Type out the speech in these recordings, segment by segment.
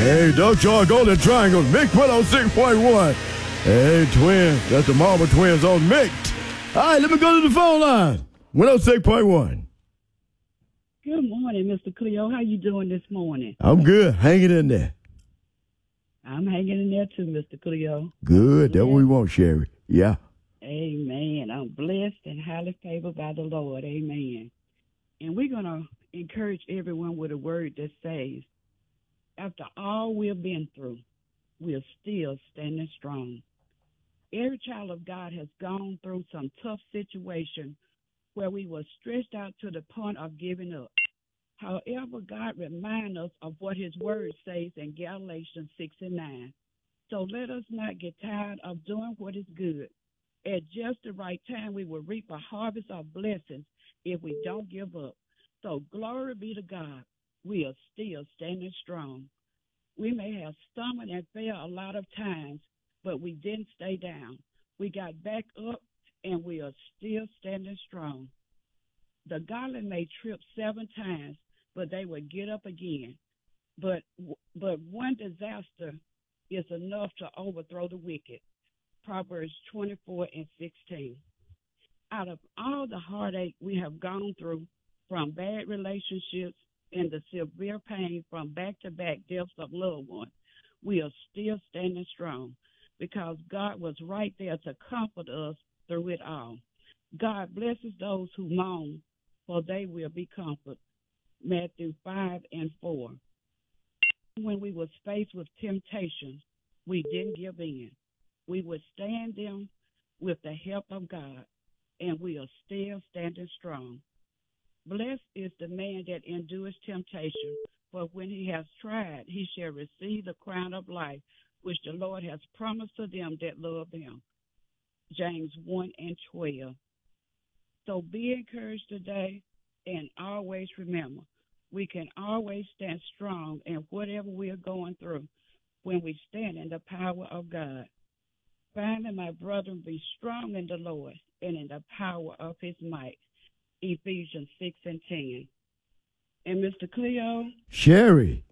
Hey, Doug Joy Golden Triangle, Mix 106.1. Hey, twins, that's the Marble Twins on Mix. All right, let me go to the phone line. 106.1. Good morning, Mr. Cleo. How you doing this morning? I'm good, hanging in there. I'm hanging in there too, Mr. Cleo. Good, that's what we want, Sherry. Yeah. Amen. I'm blessed and highly favored by the Lord. Amen. And we're going to encourage everyone with a word that says, after all we've been through, we're still standing strong. Every child of God has gone through some tough situation where we were stretched out to the point of giving up. However, God reminds us of what his word says in Galatians 6:9. So let us not get tired of doing what is good. At just the right time, we will reap a harvest of blessings if we don't give up. So glory be to God. We are still standing strong. We may have stumbled and fell a lot of times, but we didn't stay down. We got back up, and we are still standing strong. The godly may trip 7 times, but they will get up again. But one disaster is enough to overthrow the wicked. Proverbs 24:16. Out of all the heartache we have gone through, from bad relationships and the severe pain from back-to-back deaths of loved ones, we are still standing strong because God was right there to comfort us through it all. God blesses those who mourn, for they will be comforted. Matthew 5:4. When we was faced with temptations, we didn't give in. We withstand them with the help of God, and we are still standing strong. Blessed is the man that endures temptation, for when he has tried, he shall receive the crown of life, which the Lord has promised to them that love him. James 1:12. So be encouraged today, and always remember, we can always stand strong in whatever we are going through when we stand in the power of God. Finally, my brethren, be strong in the Lord and in the power of his might. Ephesians 6:10. And Mr. Cleo, Sherry,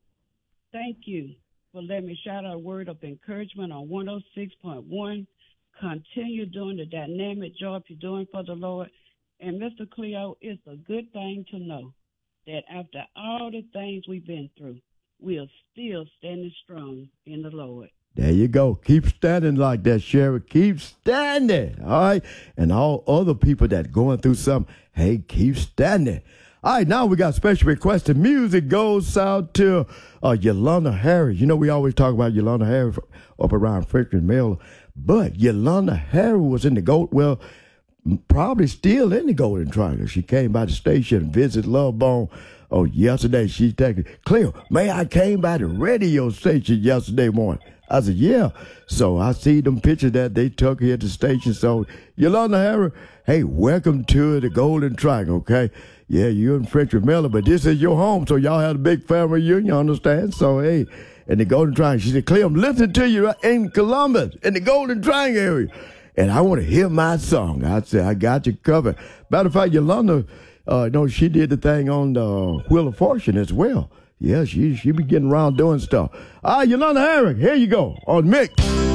thank you for letting me shout out a word of encouragement on 106.1. Continue doing the dynamic job you're doing for the Lord. And Mr. Cleo, it's a good thing to know that after all the things we've been through, we are still standing strong in the Lord. there you go. Keep standing like that, Sherry. Keep standing, all right? And all other people that going through something, hey, keep standing. All right, now we got special requests. The music goes out to Yolanda Harris. You know, we always talk about Yolanda Harris up around Frederick Miller, but Yolanda Harris was in the GOAT, well, probably still in the Golden Triangle. She came by the station and visited Love Bone. Oh, yesterday she texted, Cleo, man, I came by the radio station yesterday morning. I said, yeah. So I see them pictures that they took here at the station. So Yolanda Harris, hey, welcome to the Golden Triangle, okay? Yeah, you're in Frederick Miller, but this is your home, so y'all had a big family reunion, understand? So, hey, in the Golden Triangle, she said, Cleo, I'm listening to you in Columbus, in the Golden Triangle area, and I want to hear my song. I said, I got you covered. Matter of fact, Yolanda, she did the thing on the Wheel of Fortune as well. Yeah, she be getting around doing stuff. Yolanda Harris, here you go on Mix.